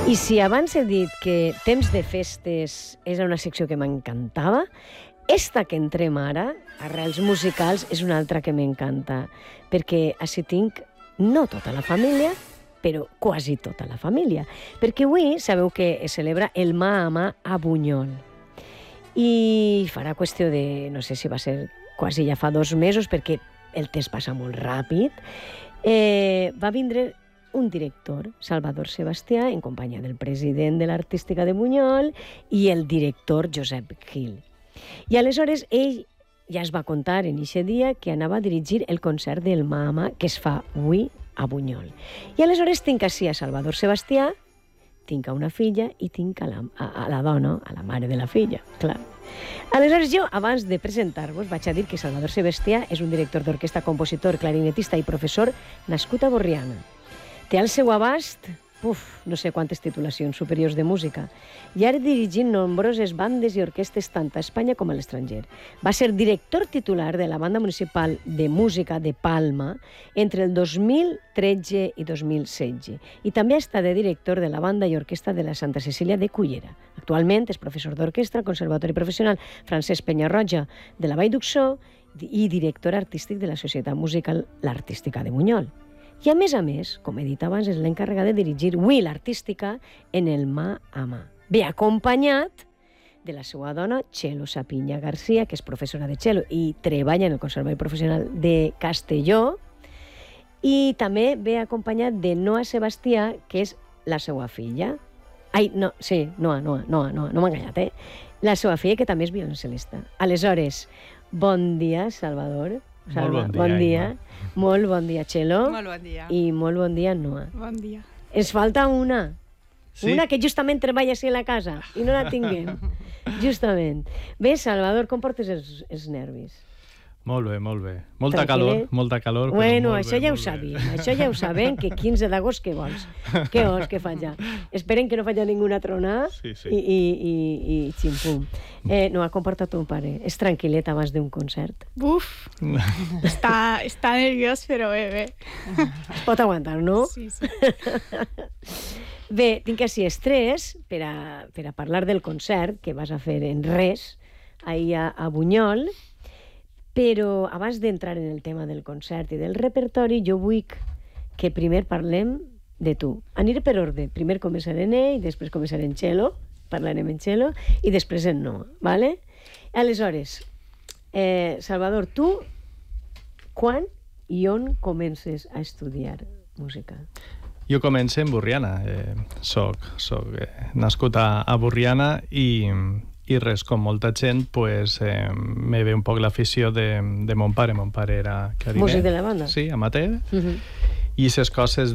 I si abans he dit que Temps de festes era una secció que m'encantava, esta que entrem ara, Arrels musicals, és una altra que m'encanta, perquè així tinc no tota la família, però quasi tota la família. Perquè avui sabeu que es celebra el mà a mà a Bunyol. I farà qüestió de, no sé si va ser quasi ja fa 2 mesos, perquè el temps passa molt ràpid, va vindre un director, Salvador Sebastià, en companyia del president de l'Artística de Bunyol i el director Josep Gil. I aleshores ell ja es va contar en aquest dia que anava a dirigir el concert del mà a mà que es fa avui a Bunyol. I aleshores tinc així a Salvador Sebastià, tinc a una filla i tinc a la dona, a la mare de la filla, clar. Aleshores jo, abans de presentar-vos, vaig a dir que Salvador Sebastià és un director d'orquestra, compositor, clarinetista i professor nascut a Borriana. Té al seu abast, no sé quantes titulacions superiors de música, i ara dirigint nombroses bandes i orquestes tant a Espanya com a l'estranger. Va ser director titular de la Banda Municipal de Música de Palma entre el 2013 i 2016 i també ha estat director de la Banda i Orquestra de la Santa Cecília de Cullera. Actualment és professor d'orquestra al Conservatori Professional Francesc Penyarroja de la Vall d'Uxó i director artístic de la Societat Musical l'Artística de Bunyol. I a més, com he dit abans, és l'encarregat de dirigir avui l'Artística en el mà a mà. Ve acompanyat de la seva dona, Txelo Sapinya García, que és professora de txelo i treballa en el Conservatori Professional de Castelló, i també ve acompanyat de Noa Sebastià, que és la seva filla. Noa, no m'ha enganyat, La seva filla, que també és violoncel·lista. Aleshores, bon dia, Salvador. Bon dia. Molt bon dia, Txelo. Molt bon dia. I molt bon dia, Noa. Bon dia. Ens falta una. Sí? Una que justament treballa així a la casa i no la tinguem. Justament. Bé, Salvador, com portes els nervis? Molt bé. Molta calor. Bueno, això ja ho sabem, que 15 d'agost què vols? Què vols que faci? Esperen que no faci ninguna tronada i ximpum. No, com porta ton pare? És tranquil·let abans d'un concert? Buf! Està nerviós, però bé. Es pot aguantar, no? Sí. Bé, tinc així estrès per a parlar del concert que vas a fer en res ahir a Bunyol, però abans d'entrar en el tema del concert i del repertori, jo vull que primer parlem de tu. Aniré per ordre. Primer començaré en ell, després començaré en Txelo, parlarem en Txelo, i després en Noa, ¿vale? Aleshores, Salvador, tu quan i on comences a estudiar música? Jo començo en Borriana. Soc nascut a Borriana i res, com molta gent, me ve un poc l'afició de mon pare. Mon pare era clarinet. Músic de la banda? Sí, amateur. I aquestes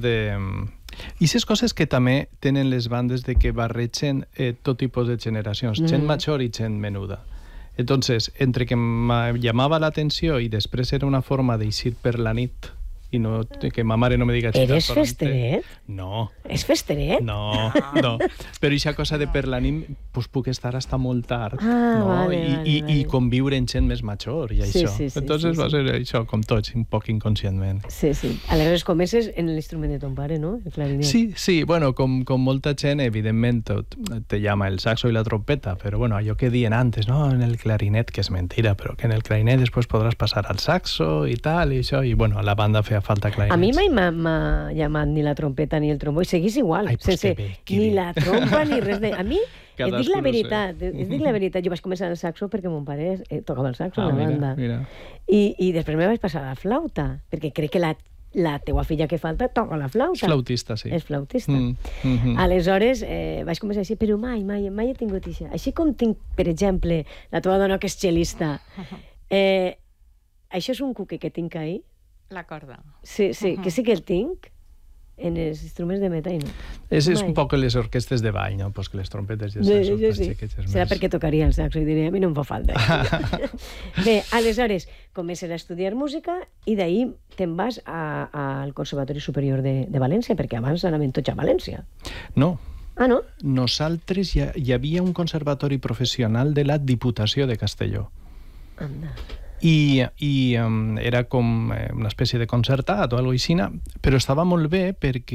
coses que també tenen les bandes de que barregen tot tipus de generacions, gent major i gent menuda. Entonces, entre que me llamava l'atenció i després era una forma d'eixir per la nit i no, que ma mare no me diga... Eres festeret? No. És festeret? No. Però aquesta cosa de per la nit puc estar hasta molt tard, i conviure amb gent més major i això. Entonces va ser això, com tots, un poc inconscientment. Sí. Aleshores comences en l'instrument de ton pare, no? El clarinet. Sí. Bueno, com molta gent, evidentment, te llama el saxo i la trompeta, però bueno, allò que diuen antes, no? En el clarinet, que és mentira, però que en el clarinet després podràs passar al saxo i tal, i això, i bueno, a la banda feia falta clarinets. A mi mai m'ha llamat ni la trompeta ni el trombó, i seguís igual, sense ni la trompa ni res de... A mi, et dic la veritat, jo vaig començar el saxo perquè mon pare tocava el saxo en la banda. I després me vaig passar a la flauta, perquè crec que la teua filla que falta toca la flauta. És flautista, sí. És flautista. Aleshores, vaig començar així, però mai he tingut això. Així com tinc, per exemple, la teva dona que és cel·lista. Això és un cuque que tinc ahí. La corda. Sí, que sí que el tinc en els instruments de metall, no? És un poc les orquestes de ball, no? Pues que les trompetes i el saxo. Serà perquè tocaria el saxo i diria, a mi no em fa falta. Bé, aleshores, comences a estudiar música i d'ahir te'n vas al Conservatori Superior de València, perquè abans anàvem tots a València. No. Ah, no? Nosaltres hi havia un conservatori professional de la Diputació de Castelló. Anda. I era com una espècie de concertat o alguna cosa així, però estava molt bé perquè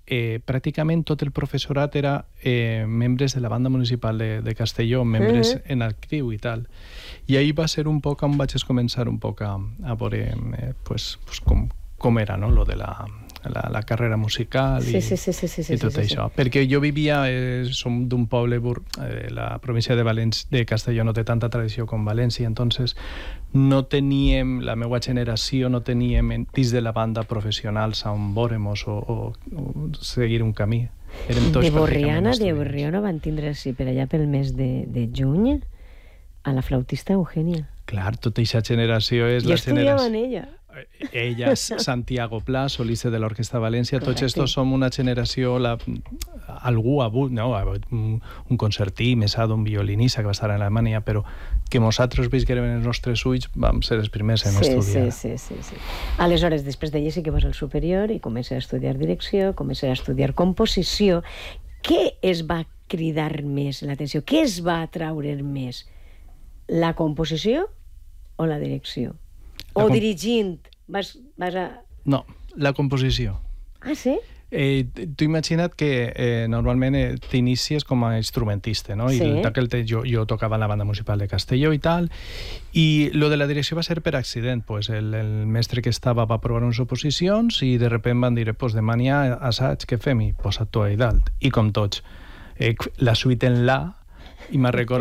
pràcticament tot el professorat era membres de la banda municipal de Castelló, membres en actiu i tal. I ahir va ser un poc on vaig començar un poc a veure pues, com era, no?, lo de la carrera musical i tot això. Perquè jo vivia, som d'un poble, la província de Castelló no té tanta tradició com València, entonces no teníem, la meva generació no teníem dins de la banda professionals on vòremos o seguir un camí. De Borriana van tindre així per allà pel mes de juny a la flautista Eugènia. Clar, tota aquesta generació és la generació... Jo estudiava en ella. Ella, Santiago Pla, solista de l'Orquestra València, tots estos som una generació, algú ha hagut, no, un concertí, Mesado, un violinista que va estar a Alemanya, però que nosaltres visquérem en els nostres ulls vam ser els primers en estudiar. Sí. Aleshores, després d'ella sí que vas al superior i comença a estudiar direcció, comença a estudiar composició. Què es va cridar més l'atenció? Què es va atraure més? La composició o la direcció? O dirigint vas a... No, la composició. Ah, sí? Tu imagina't que normalment t'inicies com a instrumentista, no? Sí. I jo tocava en la banda municipal de Castelló i tal, i lo de la direcció va ser per accident. Pues el mestre que estava va provar unes oposicions i de repente van dir, pues demà n'hi ha assaig, què fem? I posa't tu ahí dalt. I com tots, la suite en la, i me'n recordo